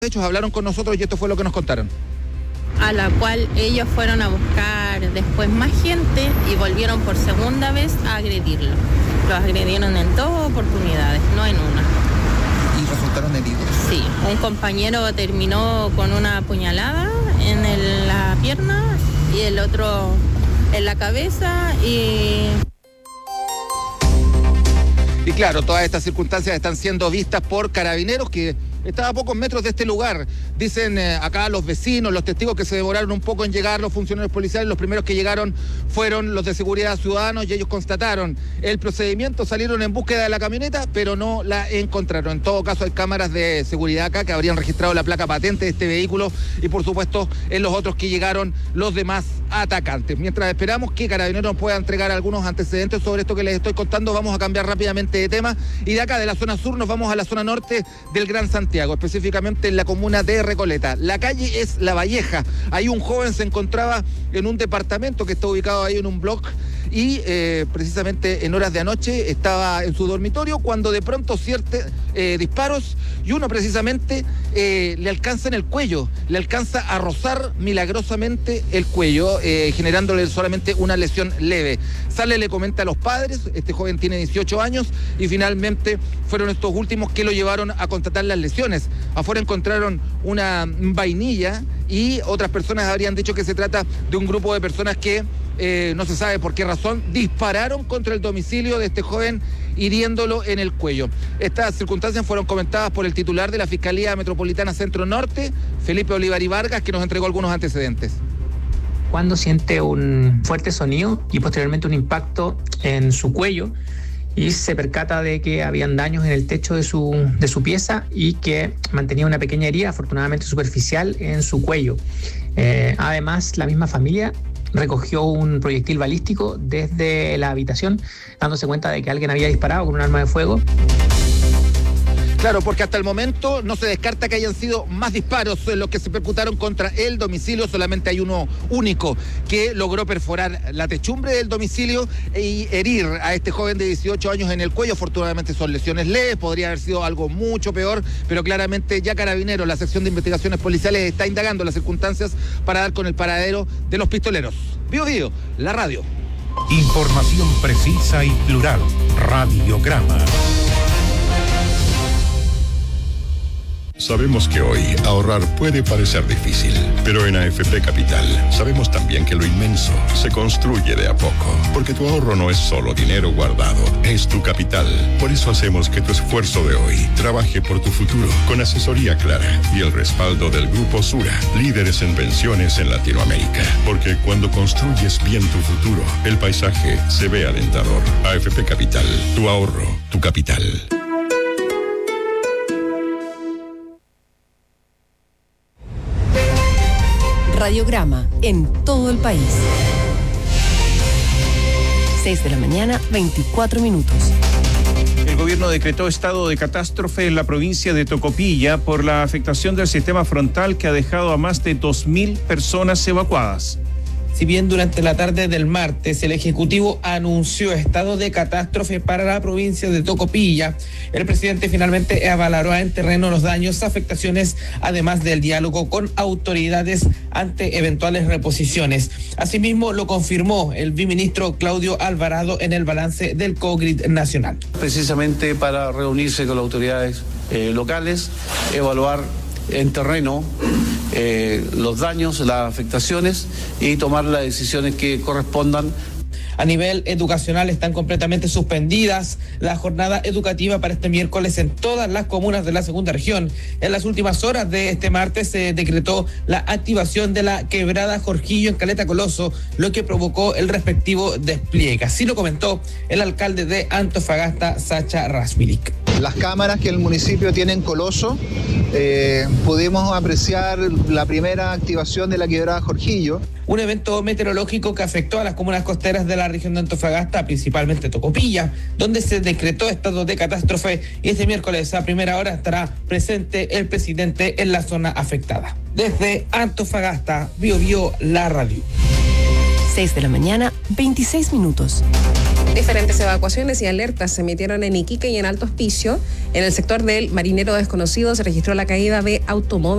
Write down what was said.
hechos hablaron con nosotros y esto fue lo que nos contaron. A la cual ellos fueron a buscar después más gente y volvieron por segunda vez a agredirlo. Los agredieron en 2 oportunidades, no en una. ¿Y resultaron heridos? Sí, un compañero terminó con una puñalada en la pierna y el otro en la cabeza Y claro, todas estas circunstancias están siendo vistas por Carabineros, que está a pocos metros de este lugar. Dicen acá los vecinos, los testigos, que se demoraron un poco en llegar los funcionarios policiales. Los primeros que llegaron fueron los de Seguridad Ciudadanos y ellos constataron el procedimiento, salieron en búsqueda de la camioneta, pero no la encontraron. En todo caso, hay cámaras de seguridad acá que habrían registrado la placa patente de este vehículo y, por supuesto, en los otros que llegaron los demás atacantes. Mientras esperamos que Carabineros pueda entregar algunos antecedentes sobre esto que les estoy contando, vamos a cambiar rápidamente de tema y de acá, de la zona sur, nos vamos a la zona norte del Gran Santiago, específicamente en la comuna de Recoleta. La calle es La Valleja. Ahí un joven se encontraba en un departamento que está ubicado ahí en un block y precisamente en horas de anoche estaba en su dormitorio cuando de pronto disparos y uno precisamente le alcanza en el cuello, le alcanza a rozar milagrosamente el cuello, generándole solamente una lesión leve. Sale, le comenta a los padres, este joven tiene 18 años y finalmente fueron estos últimos que lo llevaron a constatar las lesiones. Afuera encontraron una vainilla y otras personas habrían dicho que se trata de un grupo de personas que no se sabe por qué razón dispararon contra el domicilio de este joven, hiriéndolo en el cuello. Estas circunstancias fueron comentadas por el titular de la Fiscalía Metropolitana Centro Norte, Felipe Olivari Vargas, que nos entregó algunos antecedentes. Cuando siente un fuerte sonido y posteriormente un impacto en su cuello y se percata de que habían daños en el techo de su pieza y que mantenía una pequeña herida, afortunadamente superficial, en su cuello. Además, la misma familia recogió un proyectil balístico desde la habitación, dándose cuenta de que alguien había disparado con un arma de fuego. Claro, porque hasta el momento no se descarta que hayan sido más disparos los que se percutaron contra el domicilio. Solamente hay uno único que logró perforar la techumbre del domicilio y herir a este joven de 18 años en el cuello. Afortunadamente son lesiones leves, podría haber sido algo mucho peor, pero claramente ya Carabineros, la sección de investigaciones policiales, está indagando las circunstancias para dar con el paradero de los pistoleros. Bio Bio, la radio. Información precisa y plural. Radiograma. Sabemos que hoy ahorrar puede parecer difícil, pero en AFP Capital sabemos también que lo inmenso se construye de a poco, porque tu ahorro no es solo dinero guardado, es tu capital. Por eso hacemos que tu esfuerzo de hoy trabaje por tu futuro, con asesoría clara y el respaldo del Grupo Sura, líderes en pensiones en Latinoamérica. Porque cuando construyes bien tu futuro, el paisaje se ve alentador. AFP Capital, tu ahorro, tu capital. Radiograma en todo el país. 6 de la mañana, 24 minutos. El gobierno decretó estado de catástrofe en la provincia de Tocopilla por la afectación del sistema frontal que ha dejado a más de 2.000 personas evacuadas. Si bien durante la tarde del martes el Ejecutivo anunció estado de catástrofe para la provincia de Tocopilla, el presidente finalmente avaloró en terreno los daños, afectaciones, además del diálogo con autoridades ante eventuales reposiciones. Asimismo, lo confirmó el viceministro Claudio Alvarado en el balance del COGRID nacional. Precisamente para reunirse con las autoridades locales, evaluar en terreno los daños, las afectaciones y tomar las decisiones que correspondan. A nivel educacional están completamente suspendidas la jornada educativa para este miércoles en todas las comunas de la segunda región. En las últimas horas de este martes se decretó la activación de la quebrada Jorgillo en Caleta Coloso, lo que provocó el respectivo despliegue. Así lo comentó el alcalde de Antofagasta, Sacha Rasmilik. Las cámaras que el municipio tiene en Coloso, pudimos apreciar la primera activación de la quebrada Jorgillo. Un evento meteorológico que afectó a las comunas costeras de la región de Antofagasta, principalmente Tocopilla, donde se decretó estado de catástrofe y este miércoles a primera hora estará presente el presidente en la zona afectada. Desde Antofagasta, Bio Bio, la radio. 6 de la mañana, 26 minutos. Diferentes evacuaciones y alertas se emitieron en Iquique y en Alto Hospicio. En el sector del Marinero Desconocido se registró la caída de automóviles.